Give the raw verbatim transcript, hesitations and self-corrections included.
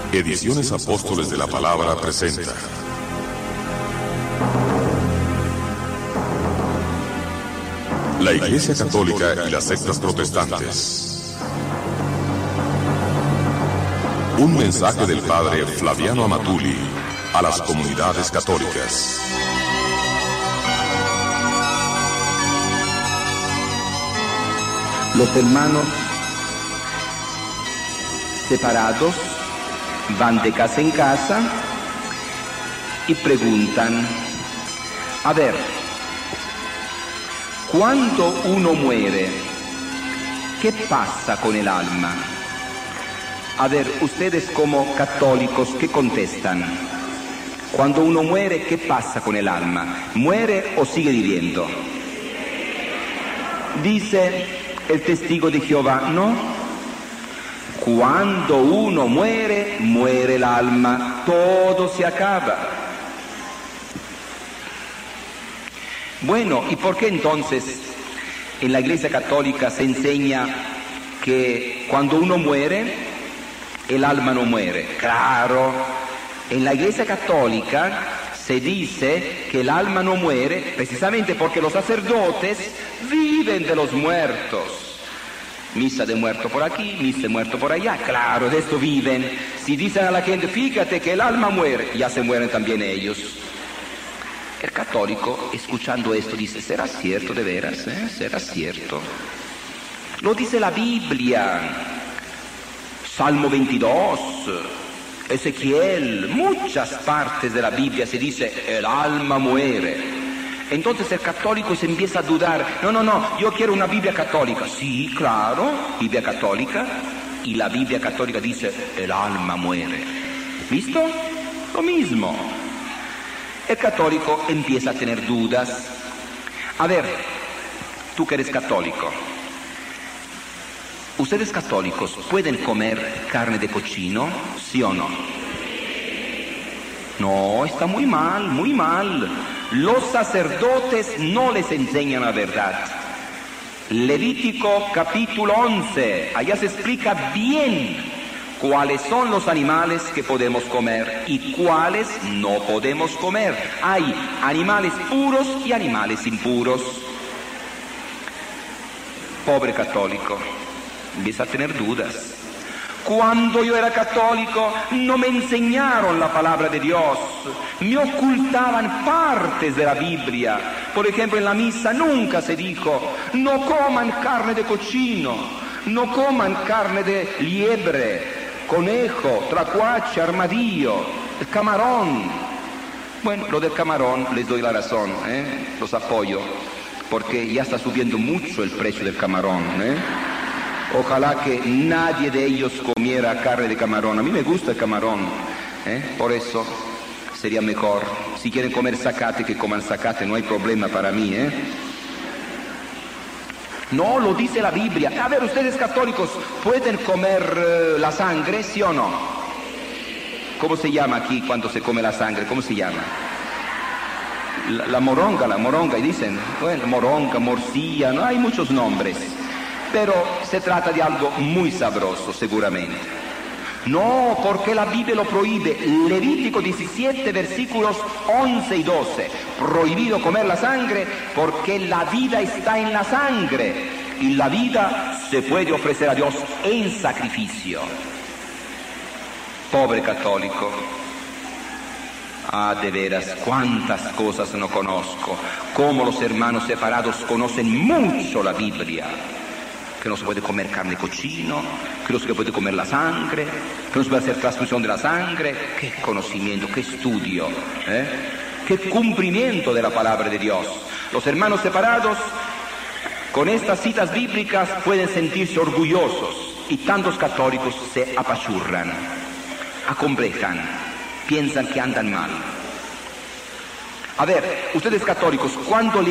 Ediciones Apóstoles de la Palabra presenta la Iglesia Católica y las sectas protestantes. Un mensaje del Padre Flaviano Amatuli a las comunidades católicas. Los hermanos separados van de casa en casa y preguntan, a ver, cuando uno muere, ¿qué pasa con el alma? A ver, ustedes como católicos, ¿qué contestan? Cuando uno muere, ¿qué pasa con el alma? ¿Muere o sigue viviendo? Dice el testigo de Jehová, no. Cuando uno muere, muere el alma, todo se acaba. Bueno, ¿y por qué entonces en la Iglesia Católica se enseña que cuando uno muere, el alma no muere? Claro, en la Iglesia Católica se dice que el alma no muere precisamente porque los sacerdotes viven de los muertos. Misa de muerto por aquí, misa de muerto por allá, claro, de esto viven. Si dicen a la gente, fíjate que el alma muere, ya se mueren también ellos. El católico, escuchando esto, dice, ¿será cierto de veras? Eh? ¿Será cierto? Lo dice la Biblia, Salmo veintidós, Ezequiel, muchas partes de la Biblia se dice, el alma muere. Entonces el católico se empieza a dudar, no, no, no, yo quiero una Biblia católica. Sí, claro, Biblia católica, y la Biblia católica dice, el alma muere. ¿Listo? Lo mismo. El católico empieza a tener dudas. A ver, tú que eres católico, ¿ustedes católicos pueden comer carne de cochino? ¿Sí o no? No, está muy mal, muy mal. Los sacerdotes no les enseñan la verdad. Levítico capítulo once, allá se explica bien cuáles son los animales que podemos comer y cuáles no podemos comer. Hay animales puros y animales impuros. Pobre católico, empieza a tener dudas. Cuando yo era católico no me enseñaron la palabra de Dios, me ocultaban partes de la Biblia. Por ejemplo, en la misa nunca se dijo, no coman carne de cochino, no coman carne de liebre, conejo, tracuache, armadillo, el camarón. Bueno, lo del camarón les doy la razón, ¿eh? Los apoyo, porque ya está subiendo mucho el precio del camarón, ¿eh? Ojalá que nadie de ellos comiera carne de camarón. A mí me gusta el camarón, ¿eh? Por eso sería mejor. Si quieren comer zacate, que coman zacate, no hay problema para mí, ¿eh? No, lo dice la Biblia. A ver, ustedes católicos, ¿pueden comer uh, la sangre, sí o no? ¿Cómo se llama aquí cuando se come la sangre? ¿Cómo se llama? La, la moronga, la moronga, y dicen, bueno, moronga, morcilla, no hay muchos nombres. Pero se trata de algo muy sabroso, seguramente. No, porque la Biblia lo prohíbe. Levítico diecisiete, versículos once y doce. Prohibido comer la sangre porque la vida está en la sangre. Y la vida se puede ofrecer a Dios en sacrificio. Pobre católico. Ah, de veras, cuántas cosas no conozco. Cómo los hermanos separados conocen mucho la Biblia. Que no se puede comer carne de cochino, que no se puede comer la sangre, que no se puede hacer transfusión de la sangre. Qué conocimiento, qué estudio, ¿eh? Qué cumplimiento de la palabra de Dios. Los hermanos separados con estas citas bíblicas pueden sentirse orgullosos y tantos católicos se apachurran, acomplejan, piensan que andan mal. A ver, ustedes católicos, ¿cuándo le